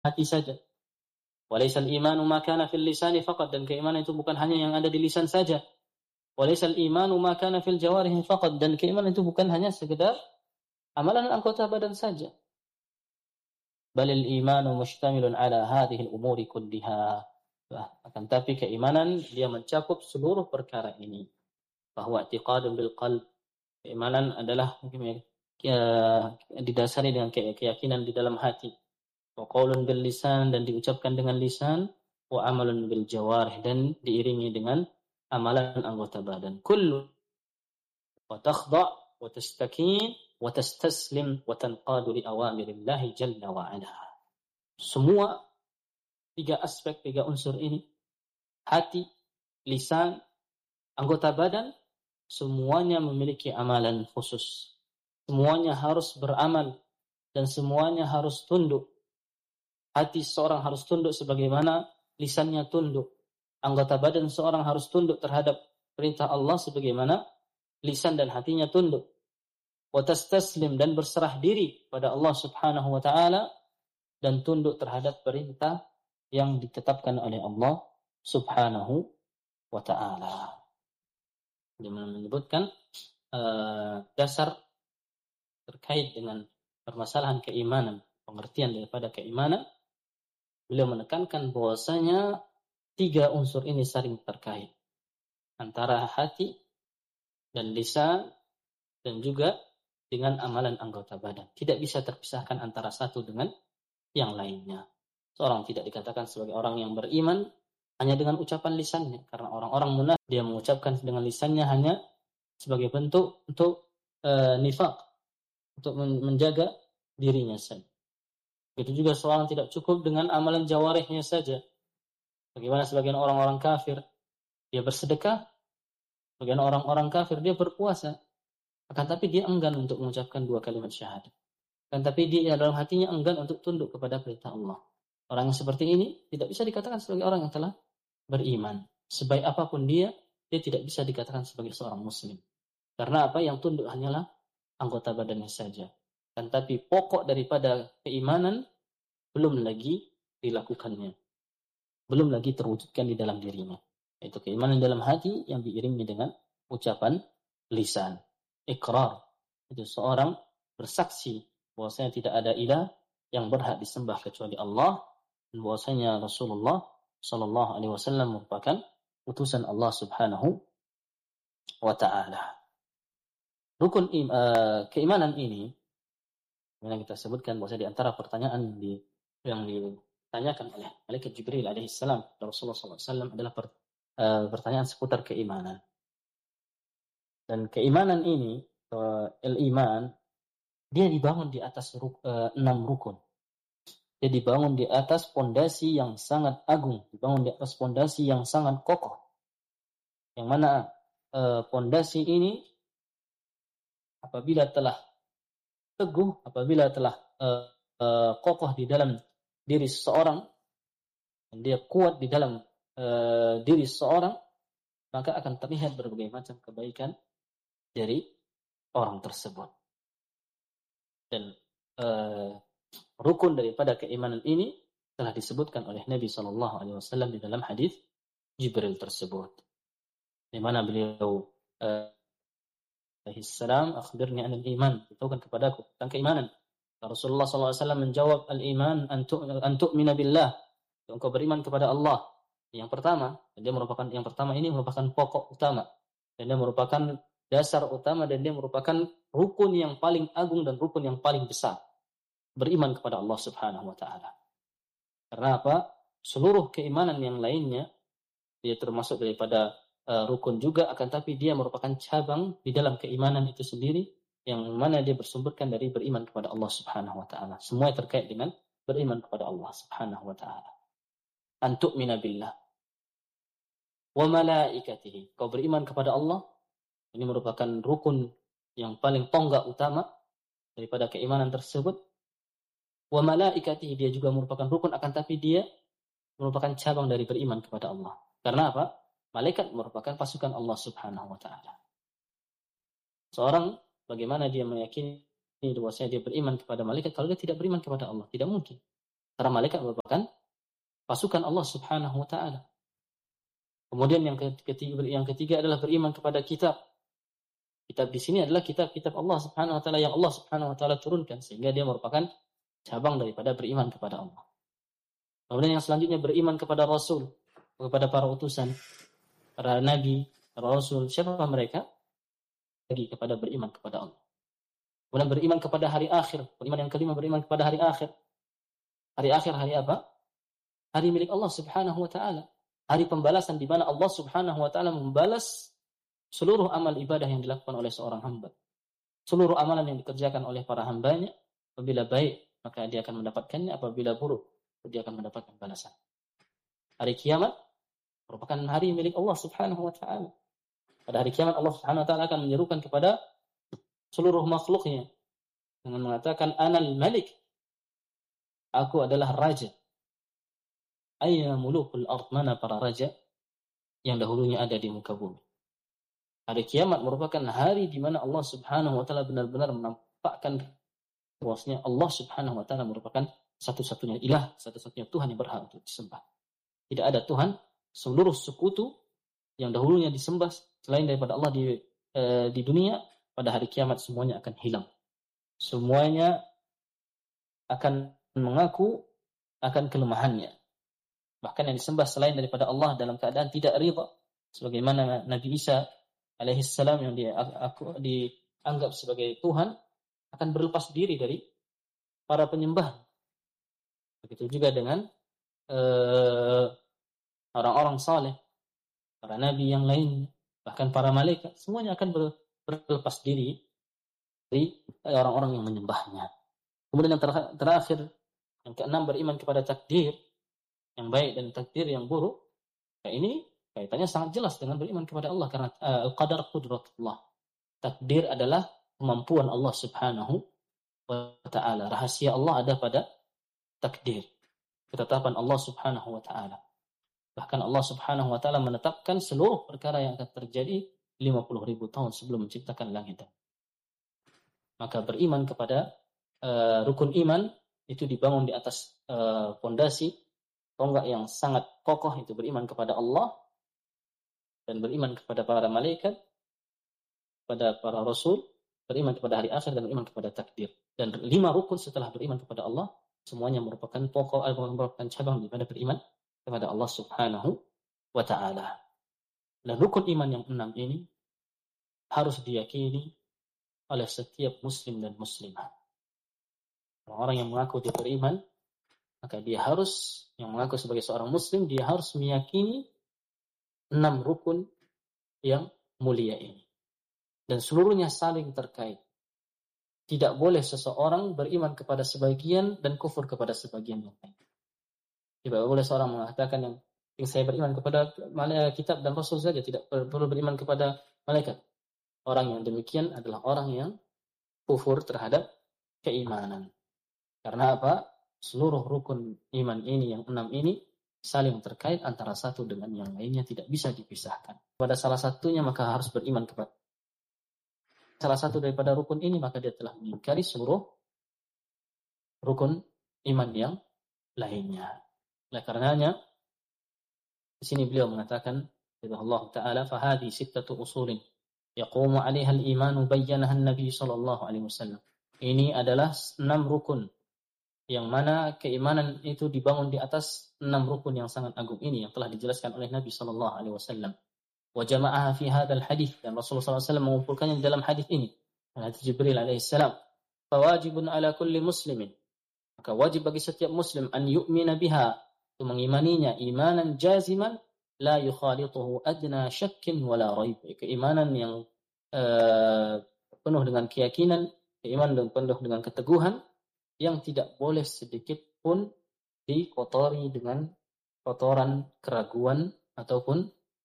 hati saja. Walaysal imanu ma kana fil lisani faqat, dan keimanan itu bukan hanya yang ada di lisan saja. Walaysal imanu ma kana fil jawarihi faqat, dan keimanan itu bukan hanya sekedar amalan anggota badan saja. Balil imanu mustamilun ala hadhihi al-umuri kulliha. Akan tapi keimanan dia mencakup seluruh perkara ini. Bahwa i'tiqadun bil qalb, keimanan adalah didasari dengan keyakinan di dalam hati. Wa qaulun bil lisan, dan diucapkan dengan lisan. Wa amalun bil jawarih, dan diiringi dengan amalan anggota badan. Kullu wa takhda' wa tastakin wa tastaslim wa tanqadu li awamirillahi jalla wa ala. Semua tiga aspek, tiga unsur ini, hati, lisan, anggota badan, semuanya memiliki amalan khusus. Semuanya harus beramal dan semuanya harus tunduk. Hati seorang harus tunduk sebagaimana lisannya tunduk. Anggota badan seorang harus tunduk terhadap perintah Allah sebagaimana lisan dan hatinya tunduk. Wa tastaslim, dan berserah diri pada Allah Subhanahu wa taala dan tunduk terhadap perintah yang ditetapkan oleh Allah Subhanahu wa taala. Dia menyebutkan dasar terkait dengan permasalahan keimanan, pengertian daripada keimanan. Beliau menekankan bahwasanya tiga unsur ini saling terkait antara hati dan lisan dan juga dengan amalan anggota badan. Tidak bisa terpisahkan antara satu dengan yang lainnya. Seorang tidak dikatakan sebagai orang yang beriman hanya dengan ucapan lisannya, karena orang-orang munafik dia mengucapkan dengan lisannya hanya sebagai bentuk untuk nifaq, untuk menjaga dirinya saja. Begitu juga seorang tidak cukup dengan amalan jawarihnya saja. Bagaimana sebagian orang-orang kafir, dia bersedekah. Bagian orang-orang kafir dia berpuasa. Akan tapi dia enggan untuk mengucapkan dua kalimat syahadat. Akan tapi dia dalam hatinya enggan untuk tunduk kepada perintah Allah. Orang yang seperti ini tidak bisa dikatakan sebagai orang yang telah beriman. Sebaik apapun dia tidak bisa dikatakan sebagai seorang muslim. Karena apa? Yang tunduk hanyalah anggota badannya saja. Akan tapi pokok daripada keimanan belum lagi dilakukannya. Belum lagi terwujudkan di dalam dirinya. Yaitu keimanan dalam hati yang diiringi dengan ucapan lisan. Iqrar. Itu seorang bersaksi bahwasanya tidak ada ilah yang berhak disembah kecuali Allah, dan bahwasanya Rasulullah sallallahu alaihi wasallam merupakan utusan Allah Subhanahu wa taala. Rukun keimanan ini yang kita sebutkan bahwasanya di antara pertanyaan yang ditanyakan oleh malaikat Jibril alaihi salam kepada Rasulullah sallallahu alaihi wasallam adalah pertanyaan seputar keimanan. Dan keimanan ini, al-iman, dia dibangun di atas 6 rukun. Dia dibangun di atas pondasi yang sangat agung, dibangun di atas pondasi yang sangat kokoh. Yang mana pondasi ini apabila telah teguh, apabila telah kokoh di dalam diri seseorang, dan dia kuat di dalam diri seseorang, maka akan terlihat berbagai macam kebaikan dari orang tersebut. Dan rukun daripada keimanan ini telah disebutkan oleh Nabi SAW di dalam hadis Jibril tersebut, di mana beliau alaihi salam, akhbirni anil iman, beritahukan kepadaku tentang keimanan. Rasulullah SAW menjawab, al-iman an tu'mina billah, engkau beriman kepada Allah. Yang pertama ini merupakan pokok utama, dan dia merupakan dasar utama, dan dia merupakan rukun yang paling agung dan rukun yang paling besar. Beriman kepada Allah Subhanahu wa taala. Karena apa? Seluruh keimanan yang lainnya dia termasuk daripada rukun juga, akan tapi dia merupakan cabang di dalam keimanan itu sendiri, yang mana dia bersumberkan dari beriman kepada Allah Subhanahu wa taala. Semua terkait dengan beriman kepada Allah Subhanahu wa taala. An tu'mina billah wa malaikatihi. Kau beriman kepada Allah. Ini merupakan rukun yang paling tonggak utama daripada keimanan tersebut. Wa malaikatihi, dia juga merupakan rukun, akan tapi dia merupakan cabang dari beriman kepada Allah. Karena apa? Malaikat merupakan pasukan Allah Subhanahu wa taala. Seorang bagaimana dia meyakini bahwasanya dia beriman kepada malaikat kalau dia tidak beriman kepada Allah? Tidak mungkin. Karena malaikat merupakan pasukan Allah Subhanahu wa taala. Kemudian yang ketiga adalah beriman kepada kitab. Kitab di sini adalah kitab-kitab Allah Subhanahu wa taala yang Allah Subhanahu wa taala turunkan, sehingga dia merupakan cabang daripada beriman kepada Allah. Kemudian yang selanjutnya beriman kepada Rasul, kepada para utusan, para nabi, para rasul. Siapa mereka? Lagi kepada beriman kepada Allah. Kemudian beriman kepada hari akhir. Beriman yang kelima beriman kepada hari akhir. Hari akhir hari apa? Hari milik Allah Subhanahu wa taala. Hari pembalasan di mana Allah Subhanahu wa taala membalas seluruh amal ibadah yang dilakukan oleh seorang hamba. Seluruh amalan yang dikerjakan oleh para hambanya, apabila baik maka dia akan mendapatkannya, apabila buruk dia akan mendapatkan balasan. Hari kiamat merupakan hari milik Allah Subhanahu wa taala. Pada hari kiamat Allah Subhanahu wa taala akan menyerukan kepada seluruh makhluknya dengan mengatakan Anal Malik, aku adalah raja. Ayna mulukul ard, mana para raja yang dahulunya ada di muka bumi. Hari kiamat merupakan hari di mana Allah Subhanahu wa taala benar-benar menampakkan bahwasanya Allah Subhanahu wa taala merupakan satu-satunya ilah, satu-satunya Tuhan yang berhak untuk disembah. Tidak ada Tuhan, seluruh sekutu yang dahulunya disembah selain daripada Allah di dunia, pada hari kiamat semuanya akan hilang. Semuanya akan mengaku akan kelemahannya. Bahkan yang disembah selain daripada Allah dalam keadaan tidak ridha, sebagaimana Nabi Isa alaihissalam yang dianggap sebagai Tuhan, akan berlepas diri dari para penyembah. Begitu juga dengan orang-orang saleh, para nabi yang lainnya, bahkan para malaikat, semuanya akan berlepas diri dari orang-orang yang menyembahnya. Kemudian yang terakhir, yang keenam, beriman kepada takdir yang baik dan takdir yang buruk. Ya, ini kaitannya sangat jelas dengan beriman kepada Allah, karena qadar qudratullah. Takdir adalah kemampuan Allah Subhanahu wa taala. Rahasia Allah ada pada takdir, ketetapan Allah Subhanahu wa taala. Bahkan Allah Subhanahu wa taala menetapkan seluruh perkara yang akan terjadi 50.000 tahun sebelum menciptakan langit. Maka beriman kepada rukun iman itu dibangun di atas fondasi tonggak yang sangat kokoh, itu beriman kepada Allah dan beriman kepada para malaikat, kepada para rasul, beriman kepada hari akhir, dan beriman kepada takdir. Dan 5 rukun setelah beriman kepada Allah semuanya merupakan pokok, merupakan cabang daripada beriman kepada Allah Subhanahu wa taala. Dan rukun iman yang 6 ini harus diyakini oleh setiap muslim dan muslimah. Orang yang mengaku dia beriman, maka dia harus, yang mengaku sebagai seorang muslim, dia harus meyakini 6 rukun yang mulia ini. Dan seluruhnya saling terkait. Tidak boleh seseorang beriman kepada sebagian dan kufur kepada sebagian yang lain. Tidak boleh seorang mengatakan yang saya beriman kepada kitab dan rasul saja, tidak perlu beriman kepada malaikat. Orang yang demikian adalah orang yang kufur terhadap keimanan. Karena apa? Seluruh rukun iman ini yang 6 ini saling terkait antara satu dengan yang lainnya, tidak bisa dipisahkan. Pada salah satunya maka harus beriman kepada salah satu daripada rukun ini, maka dia telah mengingkari seluruh rukun iman yang lainnya. Oleh karenanya di sini beliau mengatakan, Allah Taala, "Fahadi sittatu usulin yaqumu 'alaiha al-iman bayyanaha an-nabi sallallahu alaihi wasallam." Ini adalah 6 rukun yang mana keimanan itu dibangun di atas 6 rukun yang sangat agung ini yang telah dijelaskan oleh Nabi sallallahu alaihi wasallam. Wa jama'aha fi hadzal hadits, dan Rasulullah sallallahu alaihi wasallam mengumpulkannya di dalam hadis ini, hadis Jibril alaihi salam. Fawajibun ala kulli muslimin, maka wajib bagi setiap muslim an yu'mina biha, untuk mengimaninya imanan jaziman la yukhalituhu adna syakkin wala raib, keimanan yang penuh dengan keyakinan, keimanan penuh dengan keteguhan, yang tidak boleh sedikit pun dikotori dengan kotoran keraguan ataupun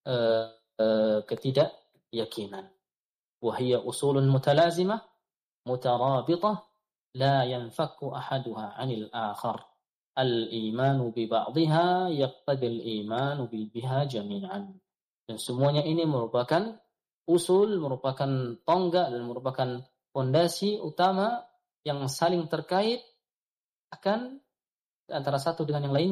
ketidakyakinan. Wahia usulun mutalazimah mutarabitah la yanfakku ahaduha 'anil akhar. Al-imanu bi ba'dihha yaqtadi al-imanu biha jami'an. Dan semuanya ini merupakan usul, merupakan tonggak dan merupakan fondasi utama yang saling terkait, akan antara satu dengan yang lainnya